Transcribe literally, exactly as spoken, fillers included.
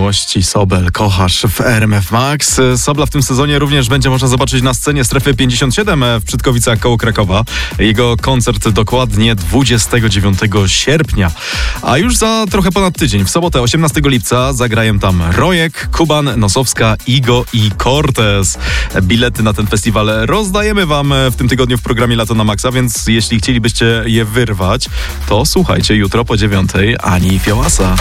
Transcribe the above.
miłości Sobel kochasz w R M F Max. Sobla w tym sezonie również będzie można zobaczyć na scenie Strefy pięćdziesiąt siedem w Przytkowicach koło Krakowa. Jego koncert dokładnie dwudziestego dziewiątego sierpnia. A już za trochę ponad tydzień, w sobotę osiemnastego lipca zagrają tam Rojek, Kuban, Nosowska, Igo i Cortez. Bilety na ten festiwal rozdajemy wam w tym tygodniu w programie Lato na Maxa, więc jeśli chcielibyście je wyrwać, to słuchajcie jutro po dziewiątej Ani Fiołasa.